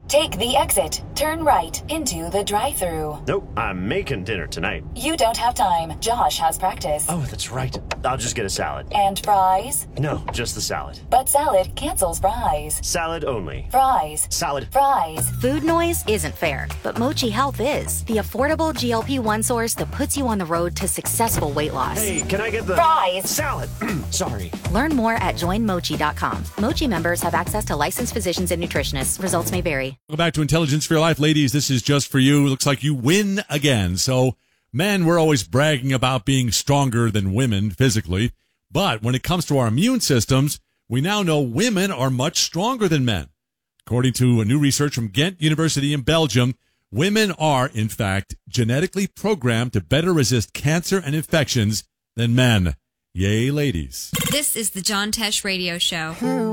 Take the exit. Turn right into the drive-thru. Nope, I'm making dinner tonight. You don't have time. Josh has practice. Oh, that's right. I'll just get a salad. And fries? No, just the salad. But salad cancels fries. Salad only. Fries. Salad. Fries. Food noise isn't fair, but Mochi Health is. The affordable GLP-1 source that puts you on the road to successful weight loss. Hey, can I get the fries? Salad. Sorry. Learn more at joinmochi.com. Mochi members have access to licensed physicians and nutritionists. Results may vary. Welcome back to Intelligence for Your Life. Ladies, this is just for you. Looks like you win again. So, men, we're always bragging about being stronger than women physically. But when it comes to our immune systems, we now know women are much stronger than men. According to a new research from Ghent University in Belgium, women are, in fact, genetically programmed to better resist cancer and infections than men. Yay, ladies. This is the John Tesh Radio Show.